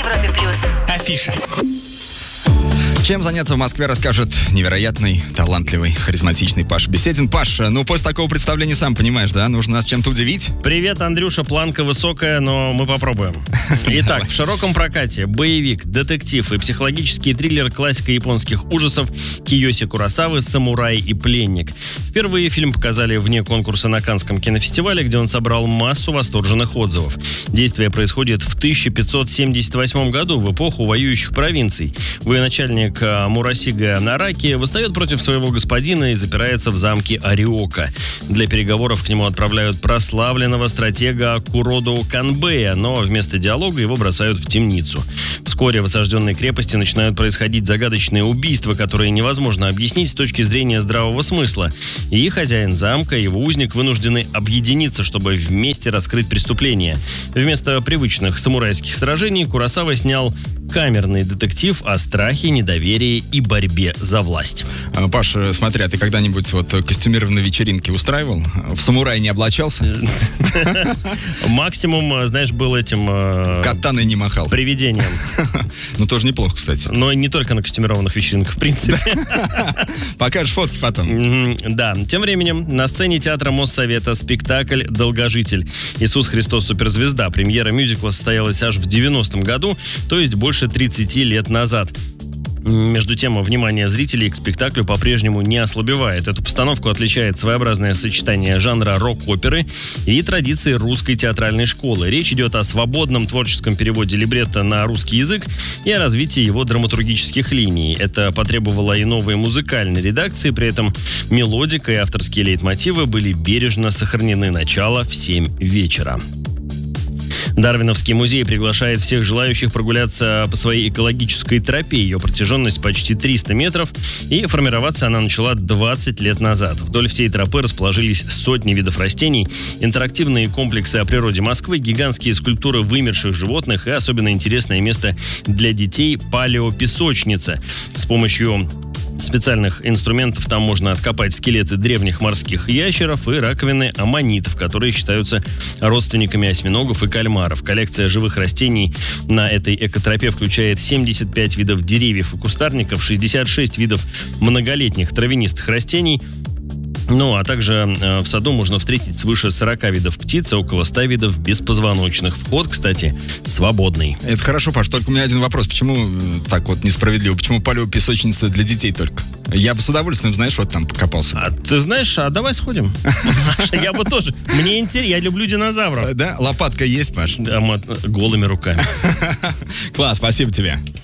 Европе+. Афиша. Чем заняться в Москве, расскажет невероятный, талантливый, харизматичный Паша Беседин. Паш, после такого представления, сам понимаешь, да? Нужно нас чем-то удивить. Привет, Андрюша. Планка высокая, но мы попробуем. Итак, в широком прокате боевик, детектив и психологический триллер классика японских ужасов Кийоси Куросавы «Самурай и пленник». Впервые фильм показали вне конкурса на Каннском кинофестивале, где он собрал массу восторженных отзывов. Действие происходит в 1578 году, в эпоху воюющих провинций. Военачальник Мурасига Нараки восстает против своего господина и запирается в замке Ариока. Для переговоров к нему отправляют прославленного стратега Куродо Канбея, но вместо диалога его бросают в темницу. Вскоре в осажденной крепости начинают происходить загадочные убийства, которые невозможно объяснить с точки зрения здравого смысла. И хозяин замка и его узник вынуждены объединиться, чтобы вместе раскрыть преступление. Вместо привычных самурайских сражений Куросава снял камерный детектив о страхе, недоверии и борьбе за власть. Паш, смотри, а ты когда-нибудь костюмированные вечеринки устраивал? В самурай не облачался? Максимум, знаешь, был этим... Катаной не махал. Привидением. Ну, тоже неплохо, кстати. Но не только на костюмированных вечеринках, в принципе. Покажешь фотки потом. Да. Тем временем на сцене театра Моссовета спектакль «Долгожитель». Иисус Христос суперзвезда. Премьера мюзикла состоялась аж в 90-м году, то есть больше 30 лет назад. Между тем, внимание зрителей к спектаклю по-прежнему не ослабевает. Эту постановку отличает своеобразное сочетание жанра рок-оперы и традиции русской театральной школы. Речь идет о свободном творческом переводе либретто на русский язык и о развитии его драматургических линий. Это потребовало и новой музыкальной редакции, при этом мелодика и авторские лейтмотивы были бережно сохранены. Начало в 7 вечера. Дарвиновский музей приглашает всех желающих прогуляться по своей экологической тропе. Ее протяженность почти 300 метров, и формироваться она начала 20 лет назад. Вдоль всей тропы расположились сотни видов растений, интерактивные комплексы о природе Москвы, гигантские скульптуры вымерших животных и особенно интересное место для детей – палеопесочница. С помощью специальных инструментов там можно откопать скелеты древних морских ящеров и раковины аммонитов, которые считаются родственниками осьминогов и кальмаров. Коллекция живых растений на этой экотропе включает 75 видов деревьев и кустарников, 66 видов многолетних травянистых растений. Ну, а также в саду можно встретить свыше 40 видов птиц, около 100 видов беспозвоночных. Вход, кстати, свободный. Это хорошо, Паш, только у меня один вопрос. Почему так несправедливо? Почему палеопесочница для детей только? Я бы с удовольствием, знаешь, там покопался. А ты знаешь, давай сходим. Я бы тоже. Мне интересно, я люблю динозавров. Да? Лопатка есть, Паш? Да, голыми руками. Класс, спасибо тебе.